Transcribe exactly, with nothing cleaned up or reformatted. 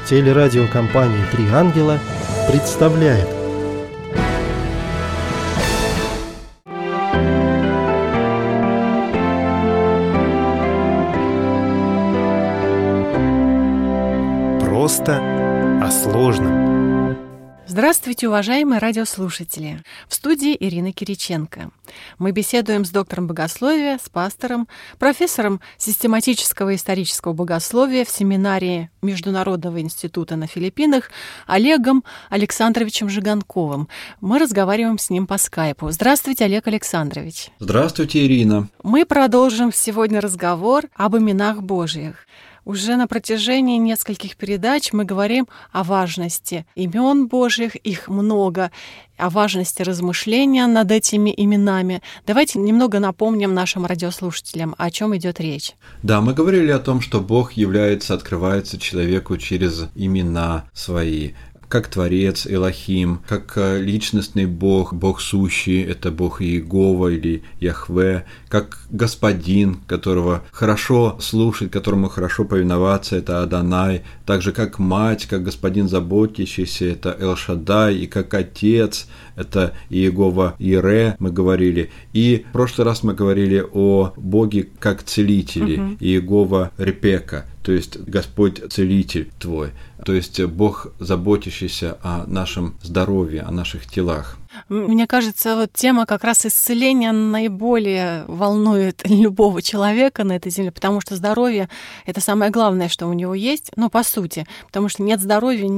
Телерадиокомпания «Три ангела» представляет. Просто о сложном. Здравствуйте, уважаемые радиослушатели! В студии Ирина Кириченко. Мы беседуем с доктором богословия, с пастором, профессором систематического и исторического богословия в семинарии Международного института на Филиппинах Олегом Александровичем Жиганковым. Мы разговариваем с ним по скайпу. Здравствуйте, Олег Александрович. Здравствуйте, Ирина. Мы продолжим сегодня разговор об именах Божьих. Уже на протяжении нескольких передач мы говорим о важности имен Божьих, их много, о важности размышления над этими именами. Давайте немного напомним нашим радиослушателям, о чем идет речь. Да, мы говорили о том, что Бог является, открывается человеку через имена свои. Как Творец, Элохим, как личностный Бог, Бог сущий, это Бог Иегова или Яхве, как Господин, которого хорошо слушать, которому хорошо повиноваться, это Адонай, так же как Мать, как Господин заботящийся, это Эл-Шаддай, и как Отец, это Иегова Ире, мы говорили. И в прошлый раз мы говорили о Боге как Целителе, угу. Иегова Репека, то есть Господь Целитель твой, то есть Бог, заботящийся о нашем здоровье, о наших телах. Мне кажется, вот тема как раз исцеления наиболее волнует любого человека на этой земле, потому что здоровье — это самое главное, что у него есть, ну, по сути, потому что нет здоровья,